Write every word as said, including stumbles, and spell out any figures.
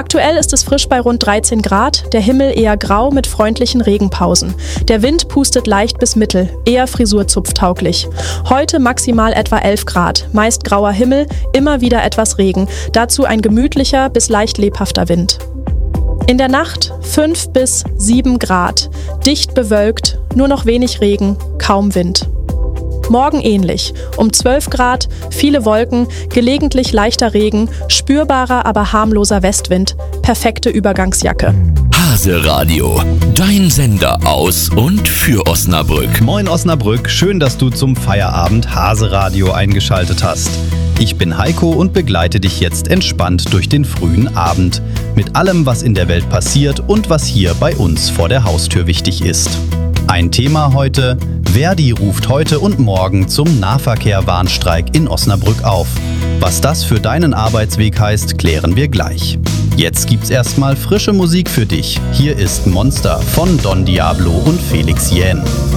Aktuell ist es frisch bei rund dreizehn Grad, der Himmel eher grau mit freundlichen Regenpausen. Der Wind pustet leicht bis mittel, eher frisurzupftauglich. Heute maximal etwa elf Grad, meist grauer Himmel, immer wieder etwas Regen, dazu ein gemütlicher bis leicht lebhafter Wind. In der Nacht fünf bis sieben Grad, dicht bewölkt, nur noch wenig Regen, kaum Wind. Morgen ähnlich, um zwölf Grad, viele Wolken, gelegentlich leichter Regen, spürbarer, aber harmloser Westwind, perfekte Übergangsjacke. Hase Radio, dein Sender aus und für Osnabrück. Moin Osnabrück, schön, dass du zum Feierabend Hase Radio eingeschaltet hast. Ich bin Heiko und begleite dich jetzt entspannt durch den frühen Abend. Mit allem, was in der Welt passiert und was hier bei uns vor der Haustür wichtig ist. Ein Thema heute: Verdi ruft heute und morgen zum Nahverkehr-Warnstreik in Osnabrück auf. Was das für deinen Arbeitsweg heißt, klären wir gleich. Jetzt gibt's erstmal frische Musik für dich. Hier ist Monster von Don Diablo und Felix Jähn.